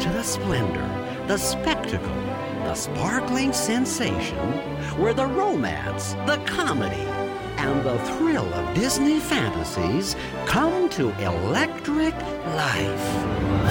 to the splendor, the spectacle, the sparkling sensation, where the romance, the comedy, and the thrill of Disney fantasies come to electric life.